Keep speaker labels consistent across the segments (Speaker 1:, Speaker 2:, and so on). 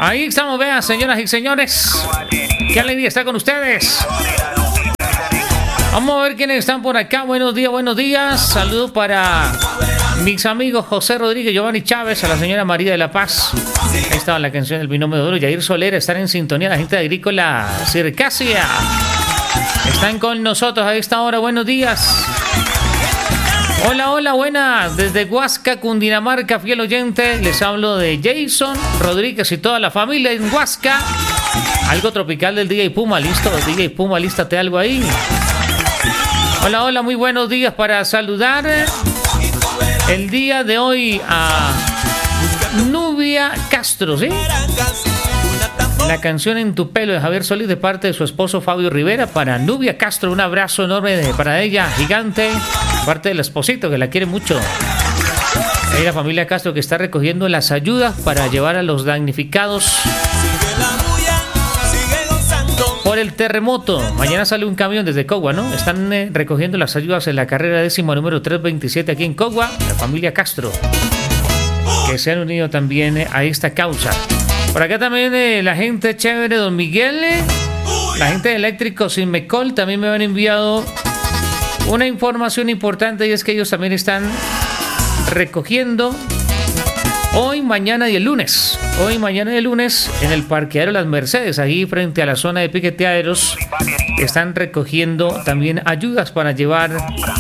Speaker 1: Ahí estamos, vean, señoras y señores. Qué alegría estar con ustedes. Vamos a ver quiénes están por acá. Buenos días, buenos días. Saludos para mis amigos José Rodríguez, Giovanni Chávez, a la señora María de la Paz. Ahí estaba la canción del binomio de oro. Yair Solera, están en sintonía. La gente de Agrícola Circasia están con nosotros a esta hora. Buenos días. Hola, hola, buenas. Desde Huasca, Cundinamarca, fiel oyente. Les hablo de Jason Rodríguez y toda la familia en Huasca. Algo tropical del DJ Puma, listo. DJ Puma, lístate algo ahí. Hola, hola, muy buenos días para saludar el día de hoy a Nubia Castro, ¿sí? La canción En tu pelo de Javier Solís de parte de su esposo Fabio Rivera para Nubia Castro. Un abrazo enorme para ella, gigante, parte del esposito que la quiere mucho. Hay la familia Castro que está recogiendo las ayudas para llevar a los damnificados por el terremoto. Mañana sale un camión desde Cogua, ¿no? Están recogiendo las ayudas en la carrera décima número 327 aquí en Cogua. La familia Castro, que se han unido también a esta causa. Por acá también la gente chévere, don Miguel, la gente de Eléctricos Inmecol también me han enviado una información importante, y es que ellos también están recogiendo hoy, mañana y el lunes. Hoy, mañana y el lunes en el parqueadero Las Mercedes, ahí frente a la zona de piqueteaderos, están recogiendo también ayudas para llevar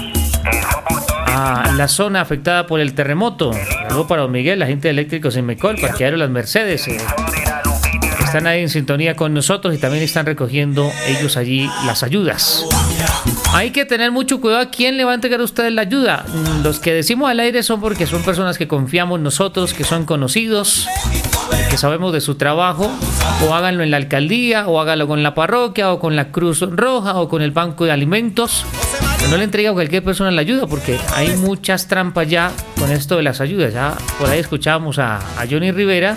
Speaker 1: a la zona afectada por el terremoto. Luego para don Miguel, la gente de Eléctricos Inmecol, parqueadero Las Mercedes, están ahí en sintonía con nosotros y también están recogiendo ellos allí las ayudas. Hay que tener mucho cuidado a quién le va a entregar a ustedes la ayuda. Los que decimos al aire son porque son personas que confiamos nosotros, que son conocidos, que sabemos de su trabajo. O háganlo en la alcaldía, o háganlo con la parroquia, o con la Cruz Roja, o con el Banco de Alimentos. Pero no le entrega a cualquier persona la ayuda, porque hay muchas trampas ya con esto de las ayudas. Ya por ahí escuchábamos a Johnny Rivera,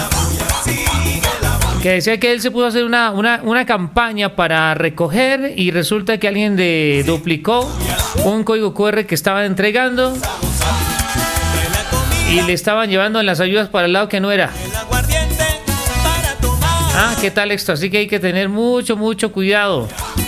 Speaker 1: que decía que él se pudo hacer una campaña para recoger y resulta que alguien duplicó un código QR que estaban entregando y le estaban llevando las ayudas para el lado que no era. ¿Qué tal esto? Así que hay que tener mucho cuidado.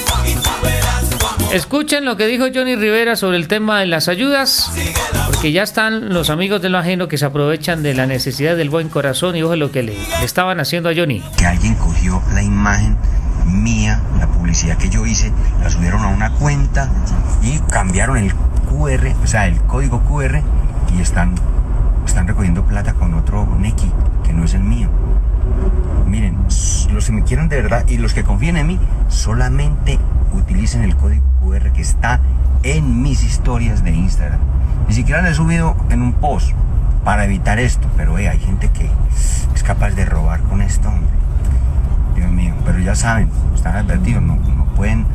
Speaker 1: Escuchen lo que dijo Johnny Rivera sobre el tema de las ayudas, porque ya están los amigos de lo ajeno que se aprovechan de la necesidad del buen corazón, y ojo lo que le estaban haciendo a Johnny.
Speaker 2: Que alguien cogió la imagen mía, la publicidad que yo hice, la subieron a una cuenta y cambiaron el QR, o sea, el código QR, y están recogiendo plata con otro Neki, que no es el mío. Miren, los que me quieran de verdad y los que confíen en mí, solamente utilicen el código QR que está en mis historias de Instagram. Ni siquiera lo he subido en un post para evitar esto, pero hay gente que es capaz de robar con esto, hombre. Dios mío, pero ya saben, están advertidos, no pueden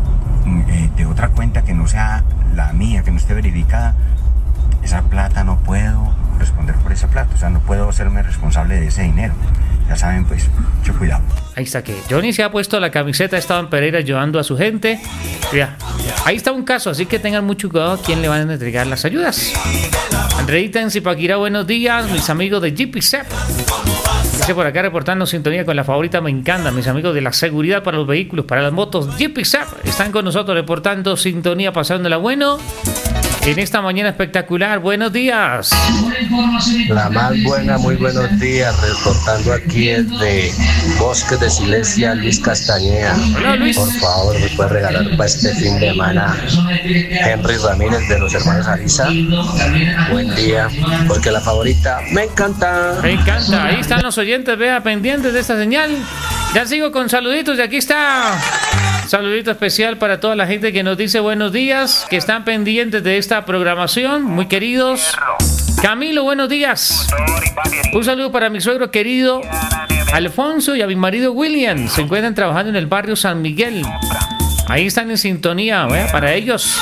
Speaker 2: de otra cuenta que no sea la mía, que no esté verificada. Esa plata no puedo responder por esa plata, o sea, no puedo hacerme responsable de ese dinero. Ya saben, pues, mucho cuidado.
Speaker 1: Ahí está, que Johnny se ha puesto la camiseta, estaba en Pereira ayudando a su gente. Ya, ahí está un caso, así que tengan mucho cuidado a quién le van a entregar las ayudas. Andreita en Zipaquirá, buenos días, mis amigos de GPSEP. Dice por acá reportando sintonía con la favorita, me encanta. Mis amigos de la seguridad para los vehículos, para las motos, GPSEP, están con nosotros reportando sintonía, pasándola bueno. En esta mañana espectacular, buenos días.
Speaker 3: La más buena, muy buenos días, reportando aquí desde Bosques de Silesia, Luis Castañeda.
Speaker 1: Hola, Luis.
Speaker 3: Por favor, me puede regalar para este fin de semana Henry Ramírez de los hermanos Ariza. Buen día, porque la favorita me encanta.
Speaker 1: Me encanta, ahí están los oyentes, vea, pendientes de esta señal. Ya sigo con saluditos y aquí está. Saludito especial para toda la gente que nos dice buenos días, que están pendientes de esta programación, muy queridos. Camilo, buenos días. Un saludo para mi suegro querido Alfonso y a mi marido William. Se encuentran trabajando en el barrio San Miguel. Ahí están en sintonía, para ellos.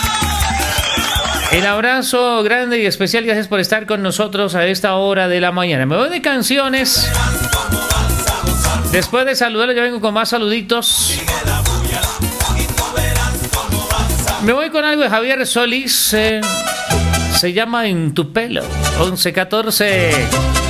Speaker 1: El abrazo grande y especial, gracias por estar con nosotros a esta hora de la mañana. Me voy de canciones. Después de saludarlo, yo vengo con más saluditos. Me voy con algo de Javier Solís. Se llama En tu pelo. 11:14.